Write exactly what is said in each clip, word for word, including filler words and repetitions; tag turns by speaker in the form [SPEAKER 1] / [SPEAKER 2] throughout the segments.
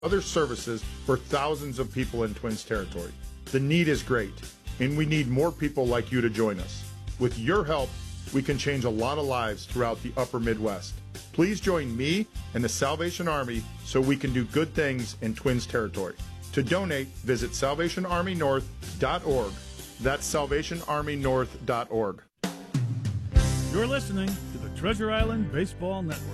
[SPEAKER 1] other services for thousands of people in Twins territory. The need is great, and we need more people like you to join us. With your help, we can change a lot of lives throughout the upper Midwest. Please join me and the Salvation Army so we can do good things in Twins territory. To donate, visit salvation army north dot org. That's salvation army north dot org.
[SPEAKER 2] You're listening to the Treasure Island Baseball Network.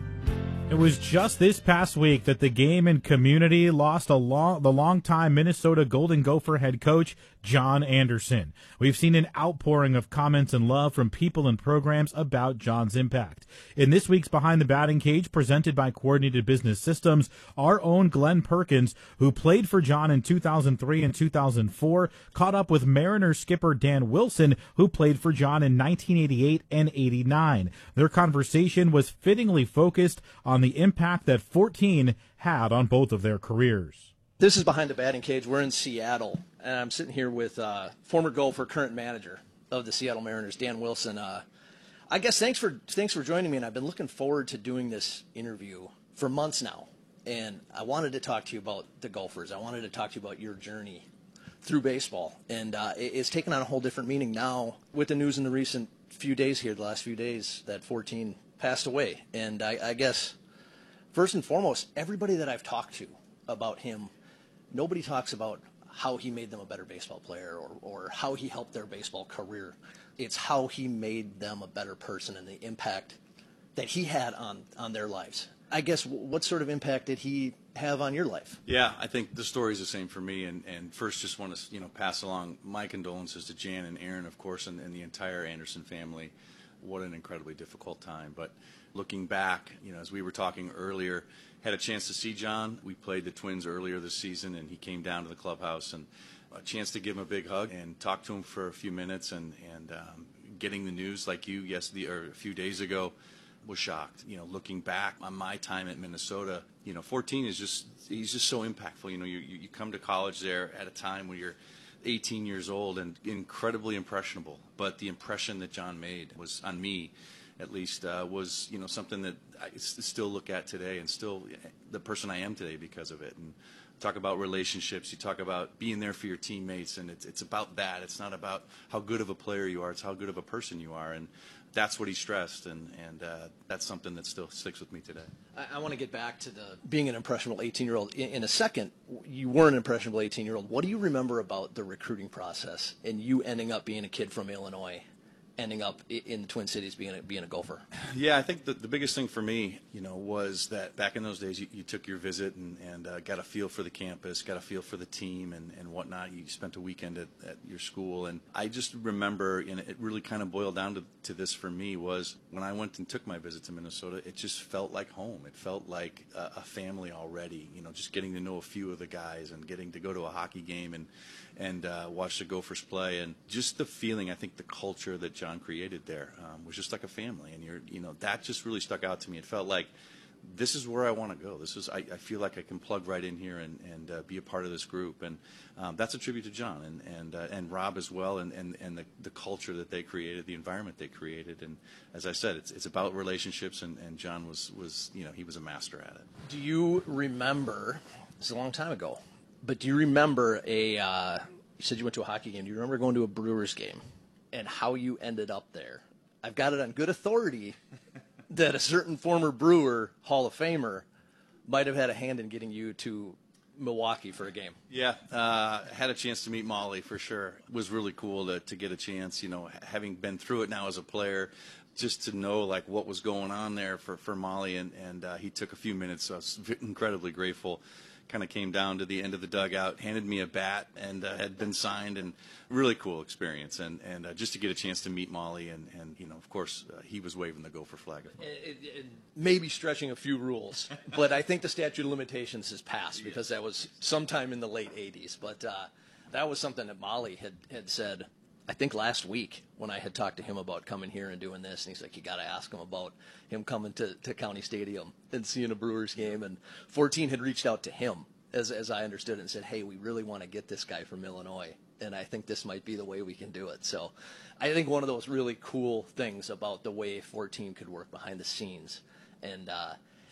[SPEAKER 3] It was just this past week that the game and community lost a long, the longtime Minnesota Golden Gopher head coach, John Anderson. We've seen an outpouring of comments and love from people and programs about John's impact. In this week's Behind the Batting Cage, presented by Coordinated Business Systems, our own Glenn Perkins, who played for John in two thousand three and two thousand four, caught up with Mariners skipper Dan Wilson, who played for John in nineteen eighty-eight and eighty-nine. Their conversation was fittingly focused on the impact that fourteen had on both of their careers.
[SPEAKER 4] This is Behind the Batting Cage. We're in Seattle, and I'm sitting here with uh, former Gopher, current manager of the Seattle Mariners, Dan Wilson. Uh, I guess thanks for thanks for joining me, and I've been looking forward to doing this interview for months now. And I wanted to talk to you about the Gophers. I wanted to talk to you about your journey through baseball, and uh, it, it's taken on a whole different meaning now with the news in the recent few days here, the last few days, that fourteen passed away. And I, I guess first and foremost, everybody that I've talked to about him, nobody talks about how he made them a better baseball player or, or how he helped their baseball career. It's how he made them a better person and the impact that he had on, on their lives. I guess, what sort of impact did he have on your life?
[SPEAKER 5] Yeah, I think the story is the same for me. And, and first, just want to you know pass along my condolences to Jan and Aaron, of course, and, and the entire Anderson family. What an incredibly difficult time. But looking back, you know, as we were talking earlier, had a chance to see John. We played the Twins earlier this season, and he came down to the clubhouse, and a chance to give him a big hug and talk to him for a few minutes. And, and um, getting the news like you yesterday or a few days ago was shocked. You know, looking back on my time at Minnesota, you know, fourteen is just, he's just so impactful. You know, you, you come to college there at a time when you're eighteen years old and incredibly impressionable. But the impression that John made was on me, at least, uh, was you know something that I still look at today, and still the person I am today because of it. And talk about relationships. You talk about being there for your teammates, and it's it's about that. It's not about how good of a player you are. It's how good of a person you are, and that's what he stressed, and and uh, that's something that still sticks with me today.
[SPEAKER 4] I, I want to get back to the being an impressionable eighteen-year-old. In, in a second, you were an impressionable eighteen-year-old. What do you remember about the recruiting process and you ending up being a kid from Illinois, ending up in the Twin Cities being a, being a Gopher?
[SPEAKER 5] Yeah, I think the, the biggest thing for me, you know, was that back in those days, you, you took your visit and, and uh, got a feel for the campus, got a feel for the team and, and whatnot. You spent a weekend at, at your school. And I just remember, and it really kind of boiled down to, to this for me, was when I went and took my visit to Minnesota, it just felt like home. It felt like a, a family already, you know, just getting to know a few of the guys and getting to go to a hockey game and, and uh, watch the Gophers play. And just the feeling, I think the culture that John created there um, was just like a family. And you're, you know, that just really stuck out to me. It felt like this is where I want to go. This is, I, I feel like I can plug right in here and, and uh, be a part of this group. And um, that's a tribute to John and and, uh, and Rob as well, and, and, and the, the culture that they created, the environment they created. And as I said, it's it's about relationships, and, and John was, was, you know, he was a master at it.
[SPEAKER 4] Do you remember, it's a long time ago, but do you remember a, uh, you said you went to a hockey game. Do you remember going to a Brewers game and how you ended up there? I've got it on good authority that a certain former Brewer Hall of Famer might have had a hand in getting you to Milwaukee for a game.
[SPEAKER 5] Yeah, uh, had a chance to meet Molly for sure. It was really cool to, to get a chance, you know, having been through it now as a player, just to know like what was going on there for, for Molly. And, and uh, he took a few minutes, so I was incredibly grateful. Kind of came down to the end of the dugout, handed me a bat, and uh, had been signed, and really cool experience. And, and uh, just to get a chance to meet Molly, and, and you know, of course, uh, he was waving the Gopher flag.
[SPEAKER 4] It, it, it may be stretching a few rules, but I think the statute of limitations has passed because that was sometime in the late eighties. But uh, that was something that Molly had, had said, I think last week when I had talked to him about coming here and doing this, and he's like, you got to ask him about him coming to, to County Stadium and seeing a Brewers game. And fourteen had reached out to him, as as I understood it, and said, hey, we really want to get this guy from Illinois, and I think this might be the way we can do it. So I think one of those really cool things about the way fourteen could work behind the scenes. And uh,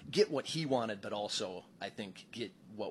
[SPEAKER 4] get what he wanted, but also I think get what